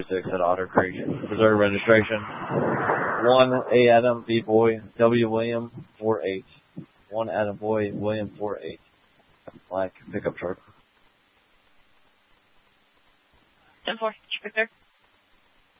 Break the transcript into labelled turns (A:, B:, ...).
A: 36 at Otter Creek. Reserve registration 1 A Adam B Boy W William 48. 1 Adam Boy William 48. Black pickup truck.
B: 10-4, Victor.